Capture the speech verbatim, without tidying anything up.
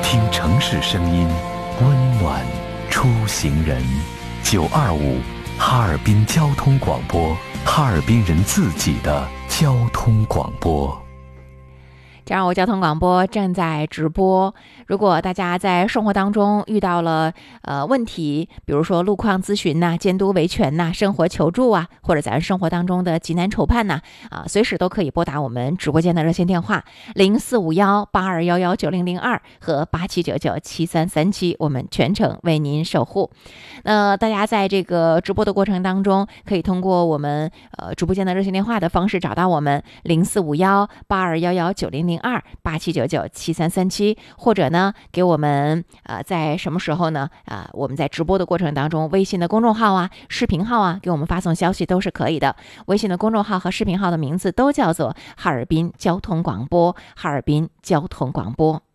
听城市声音，温暖出行人。九二五哈尔滨交通广播，哈尔滨人自己的交通广播。 九二五交通广播正在直播。如果大家在生活当中遇到了呃问题，比如说路况咨询呐、监督维权呐、生活求助啊，或者咱生活当中的急难愁盼呐，啊，随时都可以拨打我们直播间的热线电话零四五幺八二幺幺九零零二和八七九九七三三七，我们全程为您守护。那大家在这个直播的过程当中，可以通过我们呃直播间的热线电话的方式找到我们零四五幺八二幺幺九零零二八七九九七三三七，或者呢给我们呃在什么时候呢啊、呃、我们在直播的过程当中，微信的公众号啊、视频号啊，给我们发送消息都是可以的。微信的公众号和视频号的名字都叫做哈尔滨交通广播，哈尔滨交通广播。